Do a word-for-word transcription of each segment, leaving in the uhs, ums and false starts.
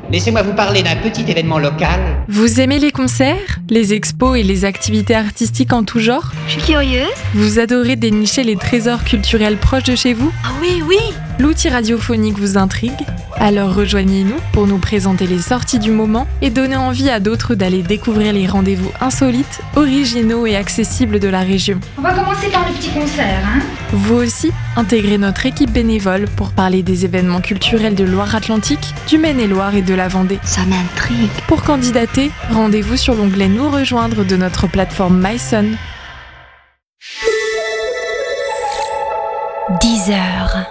laissez-moi vous parler d'un petit événement local. Vous aimez les concerts, les expos et les activités artistiques en tout genre ? Je suis curieuse. Vous adorez dénicher les trésors culturels proches de chez vous ? Ah oui, oui. L'outil radiophonique vous intrigue ? Alors rejoignez-nous pour nous présenter les sorties du moment et donner envie à d'autres d'aller découvrir les rendez-vous insolites, originaux et accessibles de la région. On va commencer par le petit concert, hein ? Vous aussi, intégrez notre équipe bénévole pour parler des événements culturels de Loire-Atlantique, du Maine-et-Loire et de la Vendée. Ça m'intrigue. Pour candidater, rendez-vous sur l'onglet Nous rejoindre de notre plateforme MySun. dix heures.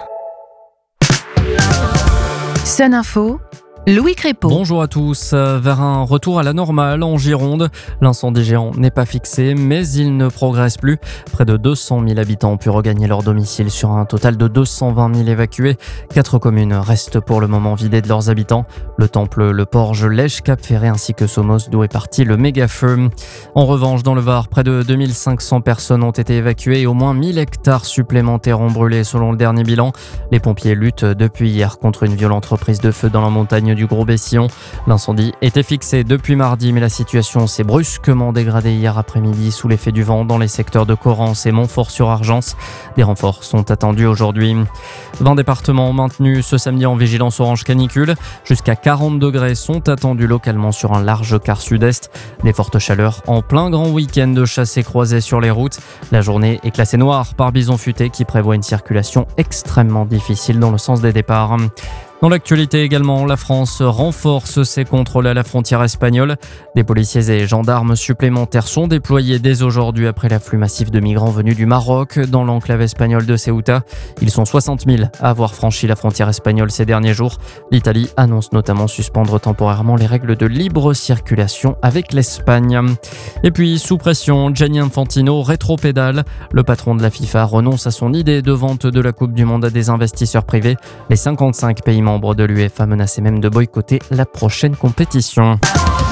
Sun Info, Louis Crépeau. Bonjour à tous. Vers un retour à la normale en Gironde. L'incendie géant n'est pas fixé, mais il ne progresse plus. Près de deux cent mille habitants ont pu regagner leur domicile sur un total de deux cent vingt mille évacués. Quatre communes restent pour le moment vidées de leurs habitants. Le Temple, le Porge, Lège, Cap-Ferré ainsi que Somos, d'où est parti le méga-feu. En revanche, dans le Var, près de deux mille cinq cents personnes ont été évacuées et au moins mille hectares supplémentaires ont brûlé selon le dernier bilan. Les pompiers luttent depuis hier contre une violente reprise de feu dans la montagne du Gros-Bessillon. L'incendie était fixé depuis mardi, mais la situation s'est brusquement dégradée hier après-midi sous l'effet du vent dans les secteurs de Corrence et Montfort-sur-Argence. Des renforts sont attendus aujourd'hui. vingt départements maintenus ce samedi en vigilance orange canicule. Jusqu'à quarante degrés sont attendus localement sur un large quart sud-est. Des fortes chaleurs en plein grand week-end de chassés-croisés sur les routes. La journée est classée noire par Bison Futé qui prévoit une circulation extrêmement difficile dans le sens des départs. Dans l'actualité également, la France renforce ses contrôles à la frontière espagnole. Des policiers et gendarmes supplémentaires sont déployés dès aujourd'hui après l'afflux massif de migrants venus du Maroc dans l'enclave espagnole de Ceuta. Ils sont soixante mille à avoir franchi la frontière espagnole ces derniers jours. L'Italie annonce notamment suspendre temporairement les règles de libre circulation avec l'Espagne. Et puis, sous pression, Gianni Infantino rétropédale. Le patron de la FIFA renonce à son idée de vente de la Coupe du Monde à des investisseurs privés. Les cinquante-cinq pays membres de l'UEFA menaçaient même de boycotter la prochaine compétition.